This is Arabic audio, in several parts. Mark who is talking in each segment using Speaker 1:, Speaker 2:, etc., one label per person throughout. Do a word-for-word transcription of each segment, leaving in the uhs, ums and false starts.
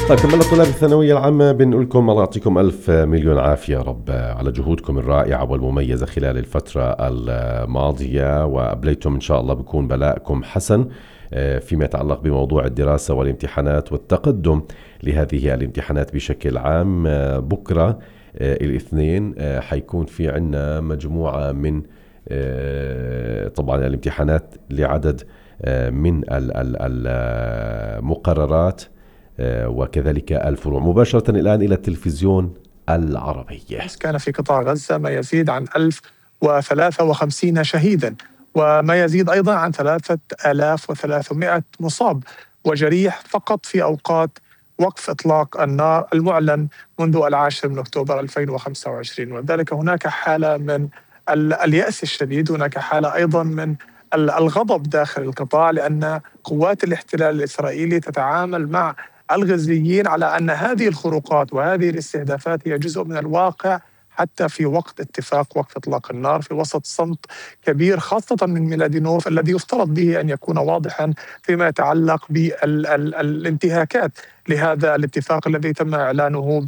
Speaker 1: طيب كملنا طلاب الثانوية العامة بنقول لكم الله يعطيكم ألف مليون عافية رب على جهودكم الرائعة والمميزة خلال الفترة الماضية، وقبليتم إن شاء الله بكون بلاءكم حسن فيما يتعلق بموضوع الدراسة والامتحانات والتقدم لهذه الامتحانات بشكل عام. بكرة الاثنين حيكون في عنا مجموعة من طبعا الامتحانات لعدد من المقررات وكذلك الفروع. مباشرة الآن إلى التلفزيون العربي.
Speaker 2: كان في قطاع غزة ما يزيد عن ألف وثلاثة وخمسين شهيدا، وما يزيد أيضا عن ثلاثة آلاف وثلاثمائة مصاب وجريح فقط في أوقات وقف إطلاق النار المعلن منذ العاشر من أكتوبر ألفين وخمسة وعشرين. وذلك هناك حالة من اليأس الشديد، هناك حالة أيضا من الغضب داخل القطاع، لأن قوات الاحتلال الإسرائيلي تتعامل مع الغزيين على أن هذه الخروقات وهذه الاستهدافات هي جزء من الواقع حتى في وقت اتفاق وقف إطلاق النار، في وسط صمت كبير خاصة من ميلادينوف الذي يفترض به أن يكون واضحا فيما يتعلق بالانتهاكات لهذا الاتفاق الذي تم إعلانه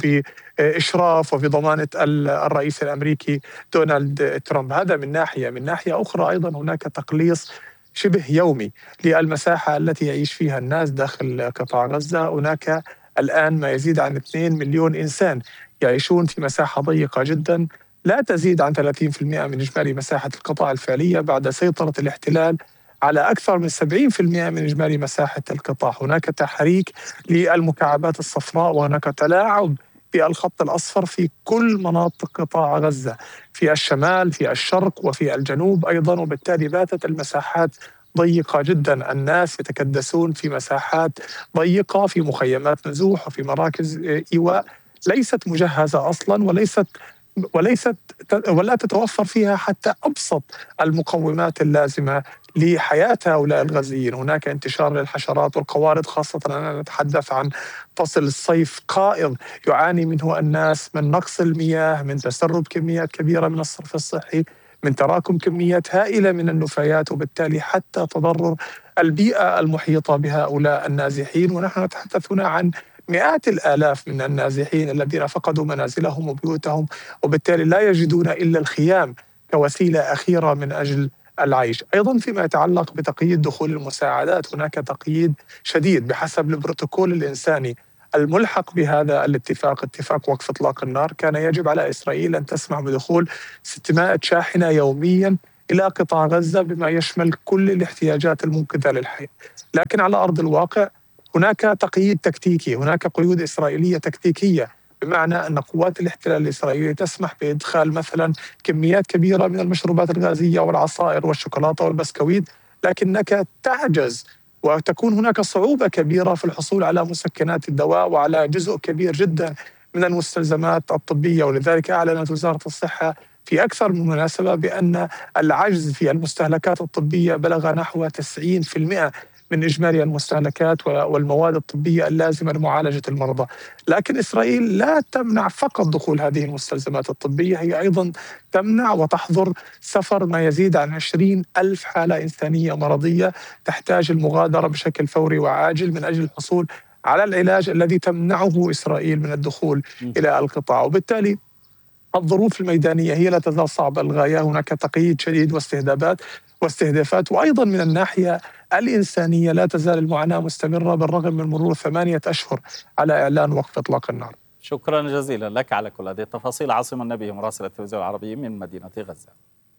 Speaker 2: بإشراف وبضمانة الرئيس الأمريكي دونالد ترامب. هذا من ناحية. من ناحية أخرى أيضا هناك تقليص شبه يومي للمساحة التي يعيش فيها الناس داخل قطاع غزة. هناك الآن ما يزيد عن اثنين مليون إنسان يعيشون في مساحة ضيقة جدا لا تزيد عن ثلاثين بالمئة من إجمالي مساحة القطاع الفعلية بعد سيطرة الاحتلال على أكثر من سبعين بالمئة من إجمالي مساحة القطاع. هناك تحريك للمكعبات الصفراء وهناك تلاعب في الخط الأصفر في كل مناطق قطاع غزة، في الشمال في الشرق وفي الجنوب أيضا، وبالتالي باتت المساحات ضيقة جدا. الناس يتكدسون في مساحات ضيقة في مخيمات نزوح وفي مراكز إيواء ليست مجهزة أصلا وليست وليست ولا تتوفر فيها حتى أبسط المقومات اللازمة لحياة هؤلاء الغزيين. هناك انتشار للحشرات والقوارض، خاصة أننا نتحدث عن فصل الصيف قائض يعاني منه الناس من نقص المياه، من تسرب كميات كبيرة من الصرف الصحي، من تراكم كميات هائلة من النفايات، وبالتالي حتى تضرر البيئة المحيطة بهؤلاء النازحين. ونحن نتحدث هنا عن مئات الآلاف من النازحين الذين فقدوا منازلهم وبيوتهم، وبالتالي لا يجدون إلا الخيام كوسيلة أخيرة من أجل العيش. أيضا فيما يتعلق بتقييد دخول المساعدات، هناك تقييد شديد بحسب البروتوكول الإنساني الملحق بهذا الاتفاق، اتفاق وقف إطلاق النار. كان يجب على إسرائيل أن تسمح بدخول ستمائة شاحنة يوميا إلى قطاع غزة بما يشمل كل الاحتياجات المنقذة للحياة، لكن على أرض الواقع هناك تقييد تكتيكي، هناك قيود إسرائيلية تكتيكية، بمعنى أن قوات الاحتلال الإسرائيلي تسمح بإدخال مثلا كميات كبيرة من المشروبات الغازية والعصائر والشوكولاتة والبسكويت، لكنك تعجز وتكون هناك صعوبة كبيرة في الحصول على مسكنات الدواء وعلى جزء كبير جدا من المستلزمات الطبية. ولذلك أعلنت وزارة الصحة في أكثر من مناسبة بأن العجز في المستهلكات الطبية بلغ نحو تسعين بالمئة من إجمالي المستهلكات والمواد الطبية اللازمة لمعالجة المرضى. لكن إسرائيل لا تمنع فقط دخول هذه المستلزمات الطبية، هي أيضا تمنع وتحظر سفر ما يزيد عن عشرين ألف حالة إنسانية مرضية تحتاج المغادرة بشكل فوري وعاجل من أجل الحصول على العلاج الذي تمنعه إسرائيل من الدخول إلى القطاع. وبالتالي الظروف الميدانية هي لا تزال صعبة للغاية، هناك تقييد شديد واستهدافات واستهدافات وأيضا من الناحية الإنسانية لا تزال المعاناة مستمرة بالرغم من مرور ثمانية أشهر على إعلان وقف إطلاق النار.
Speaker 3: شكرا جزيلا لك على كل هذه التفاصيل. عاصم النبي مراسل التلفزيون العربي من مدينة غزة.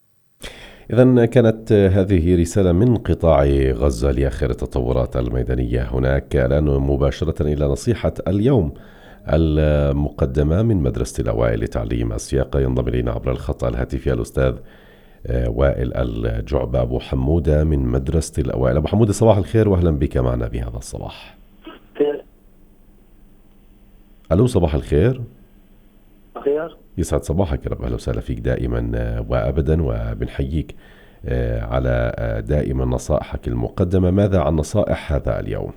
Speaker 1: إذن كانت هذه رسالة من قطاع غزة لآخر التطورات الميدانية هناك. الآن مباشرة إلى نصيحة اليوم المقدمة من مدرسة الأوائل لتعليم السياقة. ينضم إلينا عبر الخط الهاتفي الأستاذ وائل الجعبة أبو حمودة من مدرسة الأوائل. أبو حمودة صباح الخير وأهلا بك معنا بهذا الصباح. ألو صباح الخير.
Speaker 4: خير.
Speaker 1: يسعد صباحك يا رب، أهلا وسهلا فيك دائما وأبدا، وبنحييك على دائما نصائحك المقدمة. ماذا عن نصائح هذا اليوم؟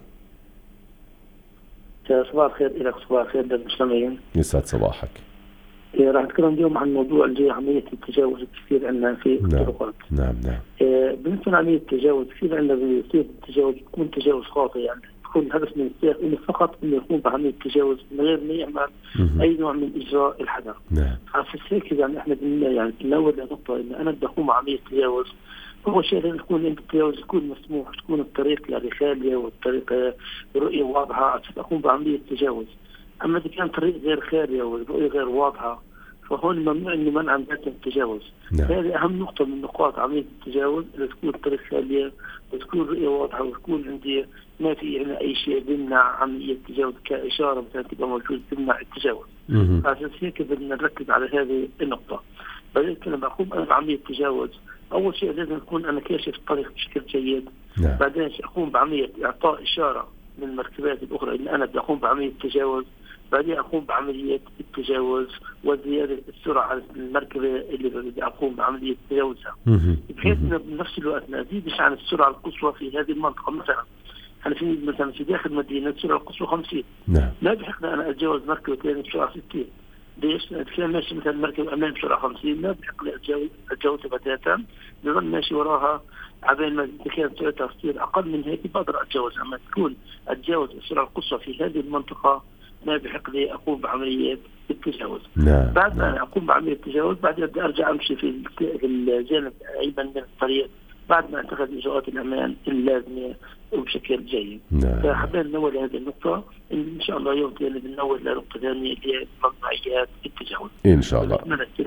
Speaker 4: صباح الخير لك، صباح الخير للمستمعين.
Speaker 1: يسعد صباحك.
Speaker 4: إيه راح نتكلم اليوم عن موضوع اللي عملية التجاوز الكثير عندنا في الطرقات.
Speaker 1: نعم نعم.
Speaker 4: إيه بالنسبة لعملية التجاوز كثير عندنا بيصير التجاوز بيكون تجاوز خاطئ، يعني يكون الهدف من السائق انه فقط انه يقوم بعمليه التجاوز من غير ما يعمل اي نوع من اجراء الحذر.
Speaker 1: نعم.
Speaker 4: على هيك يعني احنا بدنا يعني ننوه لنقطه انه انا بدي اقوم بعمليه التجاوز، أول شيء لازم يكون عند التجاوز يكون مسموح، تكون الطريق يعني خالية والطريق رؤية واضحة عشان أقوم بعملية التجاوز. أما إذا كان طريق غير خالية والرؤية غير واضحة فهون ممنوع إنه منع ذات التجاوز.
Speaker 1: نعم.
Speaker 4: هذه أهم نقطة من نقاط عملية التجاوز، إذا تكون الطريق خالية وتكون الرؤية واضحة وتكون عندي ما في يعني أي شيء بيمنع عملية التجاوز كإشارة مثلا تبقى موجود تمنع التجاوز. عشان هيك بدنا نركز على هذه النقطة. بعدين لما أقوم أنا بعملية التجاوز أول شيء لازم أكون أنا كاشف الطريق بشكل جيد.
Speaker 1: نعم.
Speaker 4: بعدين أقوم بعملية إعطاء إشارة من المركبات الأخرى إن أنا بدي أقوم بعملية التجاوز. بعدين أقوم بعملية التجاوز وزيادة السرعة على المركبة اللي بدي أقوم بعملية تجاوزها، بحيث إنه بنفس الوقت ما أزيدش عن السرعة القصوى في هذه المنطقة. مثلا أنا في مثلا في داخل مدينة السرعة القصوى خمسين. نعم. لا بحقنا أنا أتجاوز مركبة ثانية بسرعة ستين. ليش؟ كان ماشي مثلا مركب أمام بسرعة خمسين لا بحق لي أتجاوز أتجاوزها بتاتا، بظل ماشي وراها عبين ما كانت سرعتها تصير أقل من هيك بقدر أتجاوز. أما تكون أتجاوز السرعة القصوى في هذه المنطقة ما بحق لي أقوم بعملية التجاوز.
Speaker 1: نعم.
Speaker 4: بعد ما نعم. أقوم بعملية التجاوز بعدين بدي أرجع أمشي في في الجانب أيمن من الطريق بعد ما أتخذ إجراءات الأمان اللازمة وبشكل جيد.
Speaker 1: نعم.
Speaker 4: فحبينا ننوه لهذه النقطة إن شاء الله يوم ثاني بننوه لنقطة ثانية اللي هي ممنوعيات التجاوز.
Speaker 1: إن شاء الله.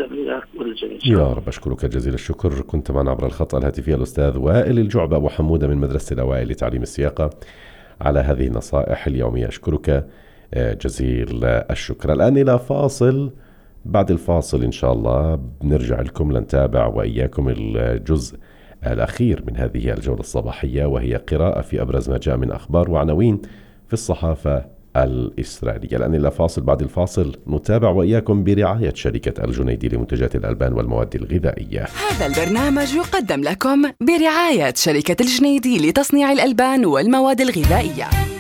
Speaker 1: يا رب أشكرك جزيل الشكر. كنت معنا عبر الخط الهاتفي الأستاذ وائل الجعبة أبو حمودة من مدرسة الأوائل لتعليم السياقة على هذه النصائح اليومية. أشكرك جزيل الشكر. الآن إلى فاصل، بعد الفاصل إن شاء الله بنرجع لكم لنتابع وإياكم الجزء الأخير من هذه الجولة الصباحية، وهي قراءة في أبرز ما جاء من أخبار وعناوين في الصحافة الإسرائيلية. الآن إلى فاصل، بعد الفاصل نتابع وإياكم برعاية شركة الجنيدي لمنتجات الألبان والمواد الغذائية.
Speaker 5: هذا البرنامج يقدم لكم برعاية شركة الجنيدي لتصنيع الألبان والمواد الغذائية.